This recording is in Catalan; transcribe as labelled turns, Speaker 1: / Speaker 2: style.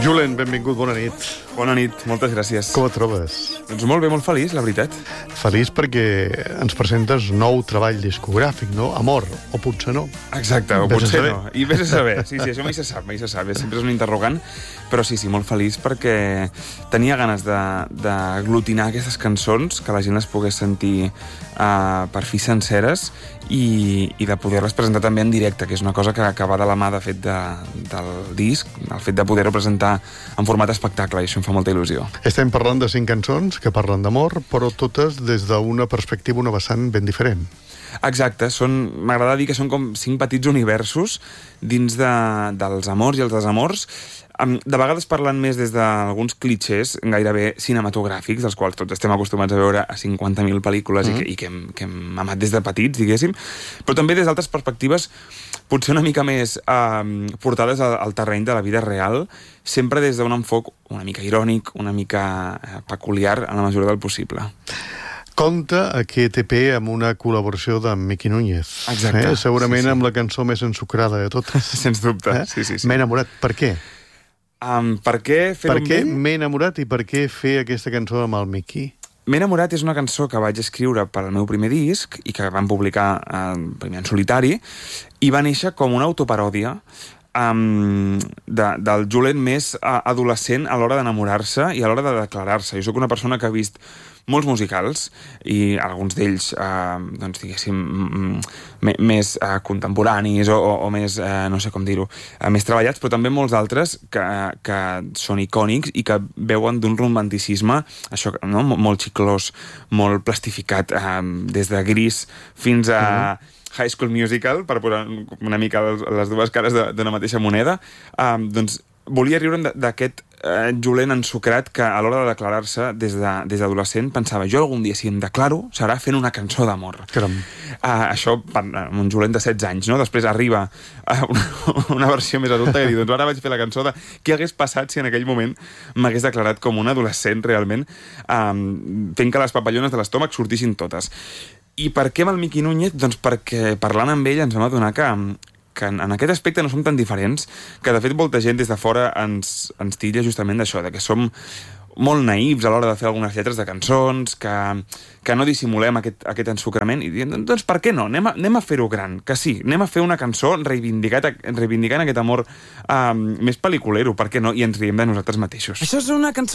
Speaker 1: Julen, benvingut, bona nit.
Speaker 2: Bona nit, moltes gràcies.
Speaker 1: Com et trobes?
Speaker 2: Doncs molt bé, molt feliç, la veritat.
Speaker 1: Feliç perquè ens presentes nou treball discogràfic, no? Amor, o potser no.
Speaker 2: Exacte, o
Speaker 1: Vés a
Speaker 2: potser
Speaker 1: saber.
Speaker 2: no. I vés a saber. Sí, això mai se sap. Sempre és un interrogant. Però sí, molt feliç perquè tenia ganes d'aglutinar aquestes cançons, que la gent les pogués sentir per fi senceres i de poder-les presentar també en directe, que és una cosa que va de la mà, de fet, del disc, el fet de poder-ho presentar en format espectacle, i això em fa molta il·lusió.
Speaker 1: Estem parlant de 5 cançons que parlen d'amor, però totes des d'una perspectiva, una vessant ben diferent.
Speaker 2: Exacte, m'agrada dir que són com 5 petits universos dins dels amors i els desamors, de vegades parlant més des d'alguns clichés gairebé cinematogràfics, dels quals tots estem acostumats a veure a 50.000 pel·lícules i que hem amat des de petits, diguéssim, però també des d'altres perspectives potser una mica més portades al terreny de la vida real, sempre des d'un enfoc una mica irònic, una mica peculiar en la mesura del possible.
Speaker 1: Compta aquest EP amb una col·laboració d'en Miqui Núñez.
Speaker 2: Exacte.
Speaker 1: Segurament
Speaker 2: sí.
Speaker 1: amb la cançó més ensucrada de totes.
Speaker 2: Sens dubte, sí.
Speaker 1: M'he enamorat. Per què?
Speaker 2: Per què fer-ho amb ell?
Speaker 1: M'he enamorat i per què fer aquesta cançó amb el Miqui?
Speaker 2: M'he enamorat és una cançó que vaig escriure per al meu primer disc i que vam publicar primer en solitari, i va néixer com una autoparòdia del Julen més adolescent a l'hora d'enamorar-se i a l'hora de declarar-se. Jo soc una persona que ha vist molts musicals, i alguns d'ells, doncs, diguéssim, més contemporanis o més, no sé com dir-ho, més treballats, però també molts d'altres que són icònics i que veuen d'un romanticisme, això, no? Molt xiclós, molt plastificat, des de Gris fins a High School Musical, per posar una mica les dues cares d'una mateixa moneda. Doncs volia riure d'aquest Julen ensucrat que a l'hora de declarar-se des d'adolescent pensava, jo algun dia si em declaro serà fent una cançó d'amor. Això amb un Julen de 16 anys, no? Després arriba una versió més adulta i diu, doncs ara vaig fer la cançó de què hagués passat si en aquell moment m'hagués declarat com un adolescent realment, fent que les papallones de l'estómac sortissin totes. I per què amb el Miqui Núñez? Doncs perquè parlant amb ell ens vam adonar que en aquest aspecte no som tan diferents, que de fet molta gent des de fora ens titlla justament d'això, que som molt naïfs a l'hora de fer algunes lletres de cançons, que no dissimulem aquest ensucrament, i diem, doncs per què no? Anem a fer-ho gran, que sí, anem a fer una cançó reivindicant aquest amor més pel·liculero, per què no? I ens riem de nosaltres mateixos.
Speaker 3: Això és una cançó